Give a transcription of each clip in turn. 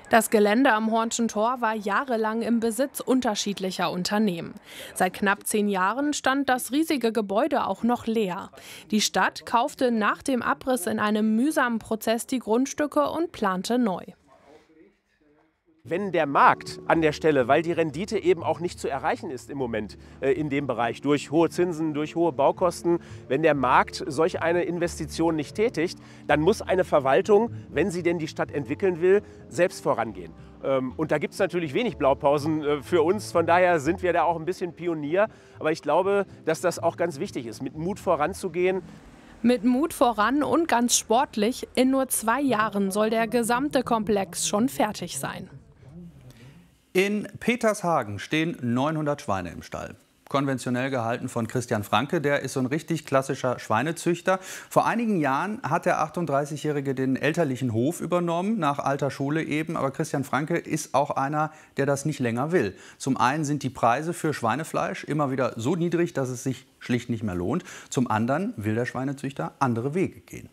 Das Gelände am Hornschen Tor war jahrelang im Besitz unterschiedlicher Unternehmen. Seit knapp 10 Jahren stand das riesige Gebäude auch noch leer. Die Stadt kaufte nach dem Abriss in einem mühsamen Prozess die Grundstücke und plante neu. Wenn der Markt an der Stelle, weil die Rendite eben auch nicht zu erreichen ist im Moment in dem Bereich, durch hohe Zinsen, durch hohe Baukosten, wenn der Markt solch eine Investition nicht tätigt, dann muss eine Verwaltung, wenn sie denn die Stadt entwickeln will, selbst vorangehen. Und da gibt es natürlich wenig Blaupausen für uns, von daher sind wir da auch ein bisschen Pionier. Aber ich glaube, dass das auch ganz wichtig ist, mit Mut voranzugehen. Mit Mut voran und ganz sportlich, in nur 2 Jahren soll der gesamte Komplex schon fertig sein. In Petershagen stehen 900 Schweine im Stall. Konventionell gehalten von Christian Franke, der ist so ein richtig klassischer Schweinezüchter. Vor einigen Jahren hat der 38-Jährige den elterlichen Hof übernommen, nach alter Schule eben. Aber Christian Franke ist auch einer, der das nicht länger will. Zum einen sind die Preise für Schweinefleisch immer wieder so niedrig, dass es sich schlicht nicht mehr lohnt. Zum anderen will der Schweinezüchter andere Wege gehen.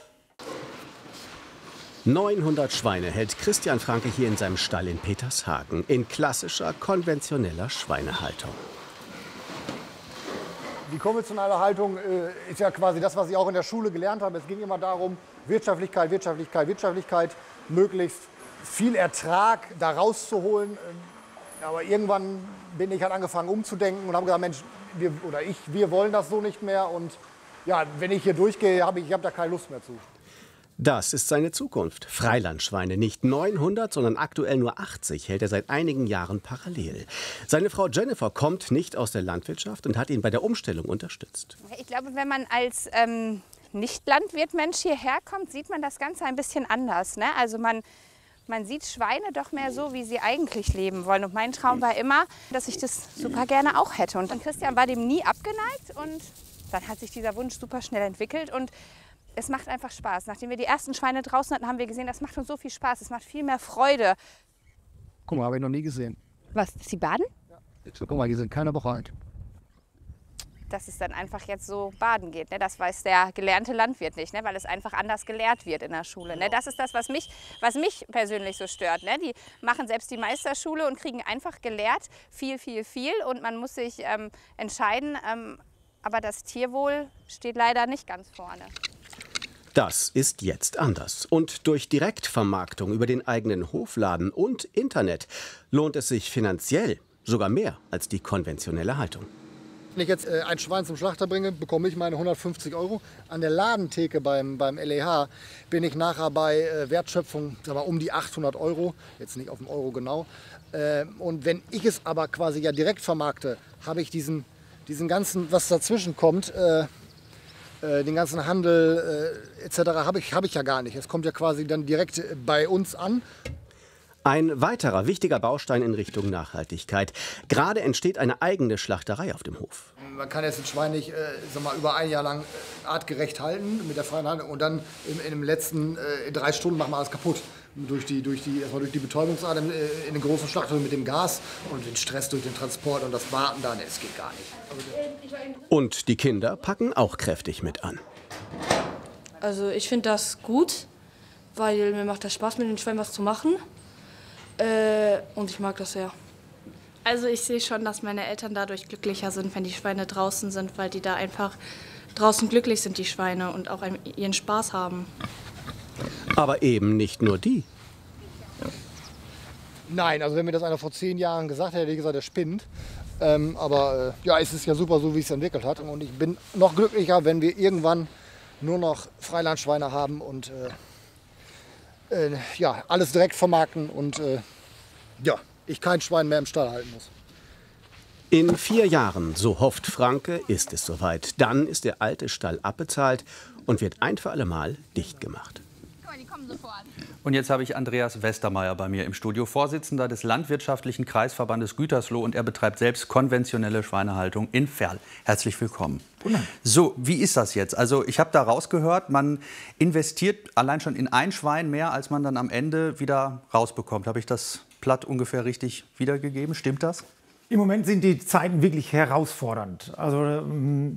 900 Schweine hält Christian Franke hier in seinem Stall in Petershagen in klassischer, konventioneller Schweinehaltung. Die konventionelle Haltung ist ja quasi das, was ich auch in der Schule gelernt habe. Es ging immer darum, Wirtschaftlichkeit, Wirtschaftlichkeit, Wirtschaftlichkeit, möglichst viel Ertrag da rauszuholen. Aber irgendwann bin ich halt angefangen umzudenken und habe gesagt, Mensch, wir wollen das so nicht mehr. Und ja, wenn ich hier durchgehe, habe ich da keine Lust mehr zu. Das ist seine Zukunft. Freilandschweine, nicht 900, sondern aktuell nur 80, hält er seit einigen Jahren parallel. Seine Frau Jennifer kommt nicht aus der Landwirtschaft und hat ihn bei der Umstellung unterstützt. Ich glaube, wenn man als Nicht-Landwirt-Mensch hierher kommt, sieht man das Ganze ein bisschen anders, ne? Also man sieht Schweine doch mehr so, wie sie eigentlich leben wollen. Und mein Traum war immer, dass ich das super gerne auch hätte. Und Christian war dem nie abgeneigt und dann hat sich dieser Wunsch super schnell entwickelt und es macht einfach Spaß. Nachdem wir die ersten Schweine draußen hatten, haben wir gesehen, das macht uns so viel Spaß. Es macht viel mehr Freude. Guck mal, habe ich noch nie gesehen. Was, dass sie baden? Ja. Guck mal, die sind keine Woche alt. Dass es dann einfach jetzt so baden geht. Ne? Das weiß der gelernte Landwirt nicht, ne? Weil es einfach anders gelehrt wird in der Schule. Ne? Das ist das, was mich persönlich so stört. Ne? Die machen selbst die Meisterschule und kriegen einfach gelehrt viel, viel, viel. Und man muss sich entscheiden. Aber das Tierwohl steht leider nicht ganz vorne. Das ist jetzt anders. Und durch Direktvermarktung über den eigenen Hofladen und Internet lohnt es sich finanziell sogar mehr als die konventionelle Haltung. Wenn ich jetzt ein Schwein zum Schlachter bringe, bekomme ich meine 150 €. An der Ladentheke beim LEH bin ich nachher bei Wertschöpfung um die 800 €, jetzt nicht auf den Euro genau. Und wenn ich es aber quasi ja direkt vermarkte, habe ich diesen ganzen, was dazwischen kommt, den ganzen Handel etc. habe ich ja gar nicht. Es kommt ja quasi dann direkt bei uns an. Ein weiterer wichtiger Baustein in Richtung Nachhaltigkeit. Gerade entsteht eine eigene Schlachterei auf dem Hof. Man kann jetzt ein Schwein nicht über ein Jahr lang artgerecht halten mit der freien Haltung und dann in den letzten 3 Stunden machen wir alles kaputt. Durch die Betäubungsart in den großen Schlachthöfen mit dem Gas und den Stress durch den Transport und das Warten da, das geht gar nicht. Und die Kinder packen auch kräftig mit an. Also ich finde das gut, weil mir macht das Spaß, mit den Schweinen was zu machen. Und ich mag das sehr. Also ich sehe schon, dass meine Eltern dadurch glücklicher sind, wenn die Schweine draußen sind, weil die da einfach draußen glücklich sind, die Schweine, und auch ihren Spaß haben. Aber eben nicht nur die. Nein, also wenn mir das einer vor 10 Jahren gesagt hätte, hätte ich gesagt, der spinnt. Aber es ist ja super, so wie es sich entwickelt hat. Und ich bin noch glücklicher, wenn wir irgendwann nur noch Freilandschweine haben und alles direkt vermarkten und ich kein Schwein mehr im Stall halten muss. In 4 Jahren, so hofft Franke, ist es soweit. Dann ist der alte Stall abbezahlt und wird ein für alle Mal dicht gemacht. Und jetzt habe ich Andreas Westermeier bei mir im Studio, Vorsitzender des Landwirtschaftlichen Kreisverbandes Gütersloh, und er betreibt selbst konventionelle Schweinehaltung in Verl. Herzlich willkommen. So, wie ist das jetzt? Also ich habe da rausgehört, man investiert allein schon in ein Schwein mehr, als man dann am Ende wieder rausbekommt. Habe ich das platt ungefähr richtig wiedergegeben? Stimmt das? Im Moment sind die Zeiten wirklich herausfordernd. Also